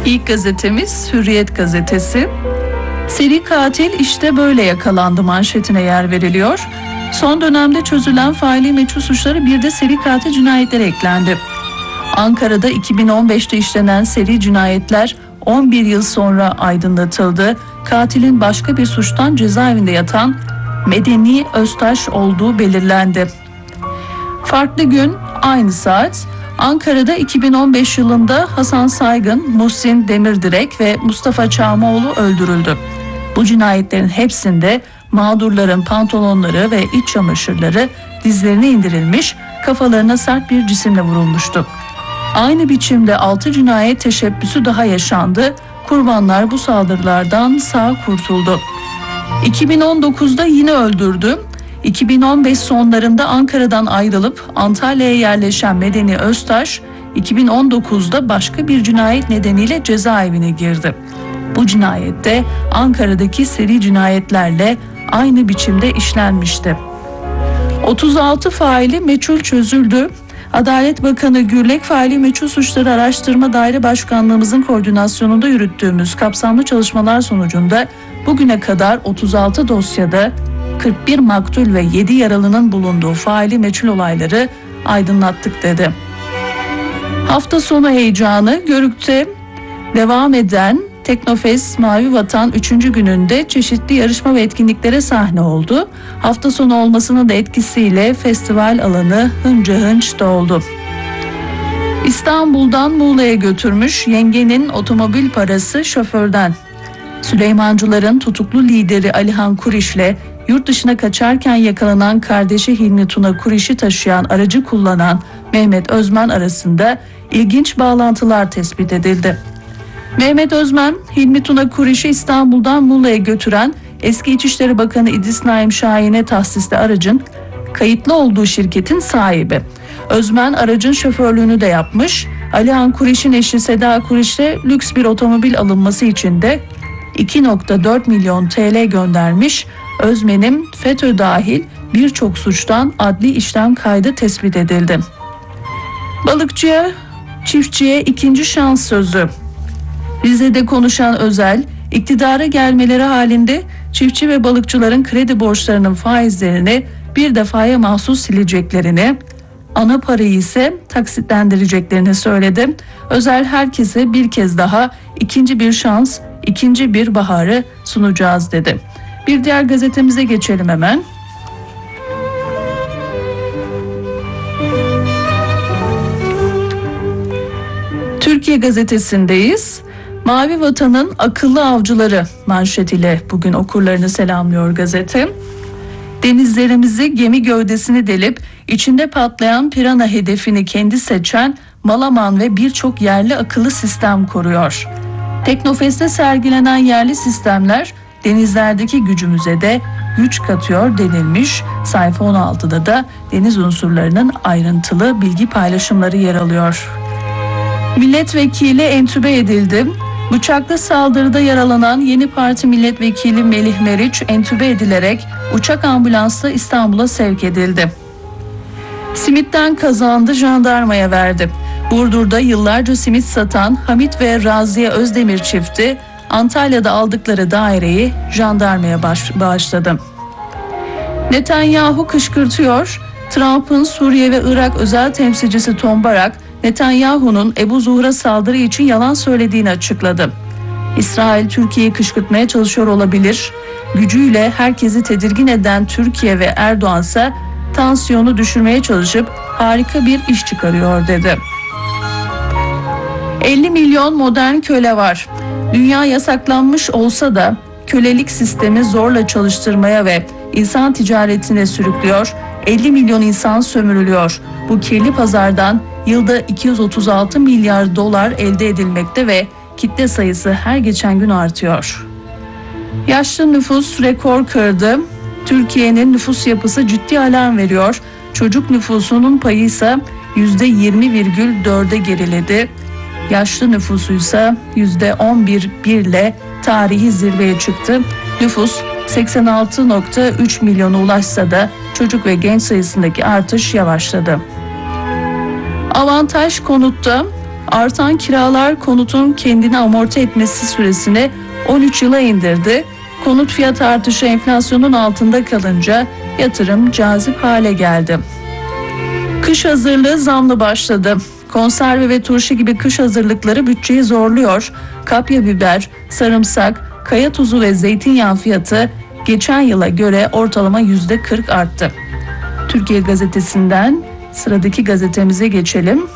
İlk gazetemiz Hürriyet gazetesi. Seri katil işte böyle yakalandı manşetine yer veriliyor. Son dönemde çözülen faili meçhul suçları bir de seri katil cinayetleri eklendi. Ankara'da 2015'te işlenen seri cinayetler 11 yıl sonra aydınlatıldı. Katilin başka bir suçtan cezaevinde yatan Medeni Öztaş olduğu belirlendi. Farklı gün, aynı saat. Ankara'da 2015 yılında Hasan Saygın, Muhsin Demirdirek ve Mustafa Çağmaoğlu öldürüldü. Bu cinayetlerin hepsinde mağdurların pantolonları ve iç çamaşırları dizlerine indirilmiş, kafalarına sert bir cisimle vurulmuştu. Aynı biçimde 6 cinayet teşebbüsü daha yaşandı. Kurbanlar bu saldırılardan sağ kurtuldu. 2019'da yine öldürdü. 2015 sonlarında Ankara'dan ayrılıp Antalya'ya yerleşen Medeni Öztaş, 2019'da başka bir cinayet nedeniyle cezaevine girdi. Bu cinayette Ankara'daki seri cinayetlerle aynı biçimde işlenmişti. 36 faili meçhul çözüldü. Adalet Bakanı Gürlek, faili meçhul suçları araştırma daire başkanlığımızın koordinasyonunda yürüttüğümüz kapsamlı çalışmalar sonucunda bugüne kadar 36 dosyada 41 maktul ve 7 yaralının bulunduğu faili meçhul olayları aydınlattık dedi. Hafta sonu heyecanı. Görük'te devam eden Teknofest Mavi Vatan 3. gününde çeşitli yarışma ve etkinliklere sahne oldu. Hafta sonu olmasının da etkisiyle festival alanı hınca hınç doldu. İstanbul'dan Muğla'ya götürmüş yengenin otomobil parası şoförden. Süleymancıların tutuklu lideri Alihan Kuriş'le yurt dışına kaçarken yakalanan kardeşi Hilmi Tuna Kuriş'i taşıyan aracı kullanan Mehmet Özmen arasında ilginç bağlantılar tespit edildi. Mehmet Özmen, Hilmi Tuna Kuriş'i İstanbul'dan Muğla'ya götüren eski İçişleri Bakanı İdris Naim Şahin'e tahsisli aracın kayıtlı olduğu şirketin sahibi. Özmen aracın şoförlüğünü de yapmış. Alihan Kuriş'in eşi Seda Kuriş'le lüks bir otomobil alınması için de 2,4 milyon TL göndermiş. Özmen'in FETÖ dahil birçok suçtan adli işlem kaydı tespit edildi. Balıkçıya, çiftçiye ikinci şans sözü. Rize'de konuşan Özel, iktidara gelmeleri halinde çiftçi ve balıkçıların kredi borçlarının faizlerini bir defaya mahsus sileceklerini, ana parayı ise taksitlendireceklerini söyledi. Özel herkese bir kez daha ikinci bir şans, ikinci bir baharı sunacağız dedi. Bir diğer gazetemize geçelim hemen. Türkiye gazetesindeyiz. Mavi Vatan'ın akıllı avcıları manşetiyle bugün okurlarını selamlıyor gazete. Denizlerimizi gemi gövdesini delip içinde patlayan pirana hedefini kendi seçen Malaman ve birçok yerli akıllı sistem koruyor. Teknofest'te sergilenen yerli sistemler denizlerdeki gücümüze de güç katıyor denilmiş. Sayfa 16'da da deniz unsurlarının ayrıntılı bilgi paylaşımları yer alıyor. Milletvekili entübe edildi. Bıçaklı saldırıda yaralanan Yeni Parti milletvekili Melih Meriç entübe edilerek uçak ambulansla İstanbul'a sevk edildi. Simitten kazandı, jandarmaya verdi. Burdur'da yıllarca simit satan Hamit ve Raziye Özdemir çifti Antalya'da aldıkları daireyi jandarmaya bağışladı. Netanyahu kışkırtıyor. Trump'ın Suriye ve Irak özel temsilcisi Tom Barak, Netanyahu'nun Ebu Zuhr'a saldırı için yalan söylediğini açıkladı. İsrail Türkiye'yi kışkırtmaya çalışıyor olabilir. Gücüyle herkesi tedirgin eden Türkiye ve Erdoğan ise tansiyonu düşürmeye çalışıp harika bir iş çıkarıyor dedi. 50 milyon modern köle var. Dünya yasaklanmış olsa da kölelik sistemi zorla çalıştırmaya ve insan ticaretine sürüklüyor. 50 milyon insan sömürülüyor. Bu kirli pazardan yılda 236 milyar dolar elde edilmekte ve kitle sayısı her geçen gün artıyor. Yaşlı nüfus rekor kırdı. Türkiye'nin nüfus yapısı ciddi alarm veriyor. Çocuk nüfusunun payı ise %20,4'e geriledi. Yaşlı nüfusu ise %11,1 ile tarihi zirveye çıktı. Nüfus 86,3 milyona ulaşsa da çocuk ve genç sayısındaki artış yavaşladı. Avantaj konutta Artan kiralar konutun kendini amorti etmesi süresini 13 yıla indirdi. Konut fiyat artışı enflasyonun altında kalınca yatırım cazip hale geldi. Kış hazırlığı zamlı başladı. Konserve ve turşu gibi kış hazırlıkları bütçeyi zorluyor. Kapya biber, sarımsak, kaya tuzu ve zeytinyağı fiyatı geçen yıla göre ortalama %40 arttı. Türkiye Gazetesi'nden sıradaki gazetemize geçelim.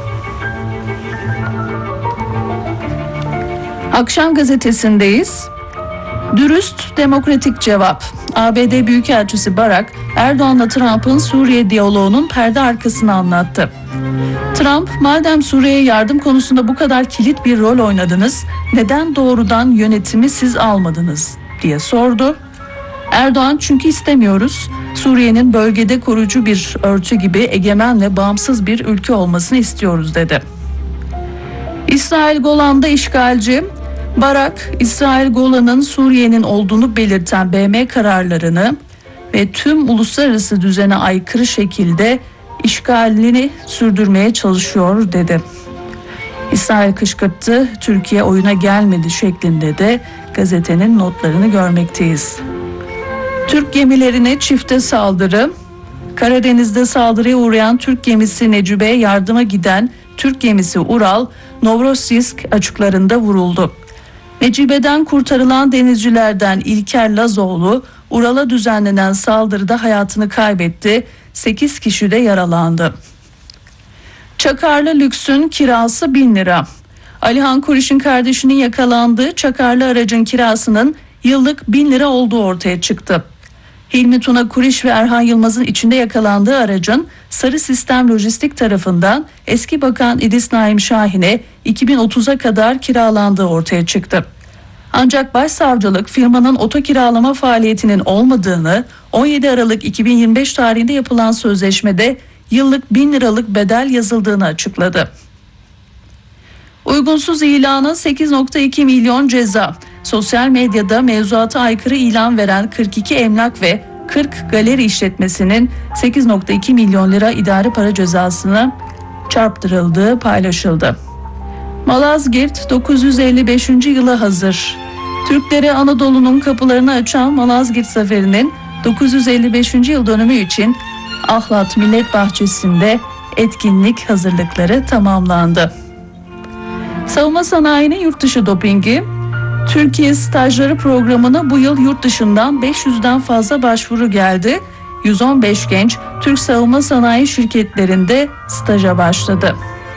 Akşam Gazetesi'ndeyiz. Dürüst, demokratik cevap. ABD Büyükelçisi Barak, Erdoğan'la Trump'ın Suriye diyaloğunun perde arkasını anlattı. Trump, madem Suriye'ye yardım konusunda bu kadar kilit bir rol oynadınız, neden doğrudan yönetimi siz almadınız diye sordu. Erdoğan, çünkü istemiyoruz. Suriye'nin bölgede koruyucu bir örtü gibi egemen ve bağımsız bir ülke olmasını istiyoruz dedi. İsrail Golan'da işgalci. Barak, İsrail Golan'ın Suriye'nin olduğunu belirten BM kararlarını ve tüm uluslararası düzene aykırı şekilde işgalini sürdürmeye çalışıyor dedi. İsrail kışkırttı, Türkiye oyuna gelmedi şeklinde de gazetenin notlarını görmekteyiz. Türk gemilerine çifte saldırı. Karadeniz'de saldırıya uğrayan Türk gemisi Necibe'ye yardıma giden Türk gemisi Ural, Novorossiysk açıklarında vuruldu. Necibe'den kurtarılan denizcilerden İlker Lazoğlu, Ural'a düzenlenen saldırıda hayatını kaybetti. 8 kişi de yaralandı. Çakarlı lüksün kirası 1000 lira. Alihan Kuriş'in kardeşinin yakalandığı çakarlı aracın kirasının yıllık 1000 lira olduğu ortaya çıktı. Hilmi Tuna Kuriş ve Erhan Yılmaz'ın içinde yakalandığı aracın Sarı Sistem Lojistik tarafından eski bakan İdris Naim Şahin'e 2030'a kadar kiralandığı ortaya çıktı. Ancak başsavcılık firmanın oto kiralama faaliyetinin olmadığını, 17 Aralık 2025 tarihinde yapılan sözleşmede yıllık 1000 liralık bedel yazıldığını açıkladı. Uygunsuz ilana 8.2 milyon ceza. Sosyal medyada mevzuata aykırı ilan veren 42 emlak ve 40 galeri işletmesinin 8.2 milyon lira idari para cezasına çarptırıldığı paylaşıldı. Malazgirt 955. yıla hazır. Türklere Anadolu'nun kapılarını açan Malazgirt Zaferi'nin 955. yıl dönümü için Ahlat Millet Bahçesi'nde etkinlik hazırlıkları tamamlandı. Savunma sanayinin yurt dışı dopingi. Türkiye stajları programına bu yıl yurt dışından 500'den fazla başvuru geldi. 115 genç Türk savunma sanayi şirketlerinde staja başladı.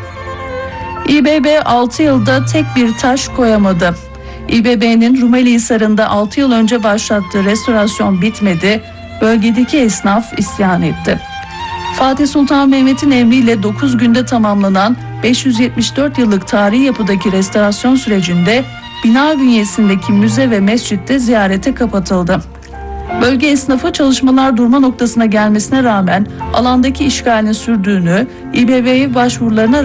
İBB 6 yılda tek bir taş koyamadı. İBB'nin Rumelihisar'ında 6 yıl önce başlattığı restorasyon bitmedi. Bölgedeki esnaf isyan etti. Fatih Sultan Mehmet'in emriyle 9 günde tamamlanan 574 yıllık tarihi yapıdaki restorasyon sürecinde bina bünyesindeki müze ve mescitte ziyarete kapatıldı. Bölge esnafı çalışmalar durma noktasına gelmesine rağmen alandaki işgalin sürdüğünü, İBB'ye başvurularına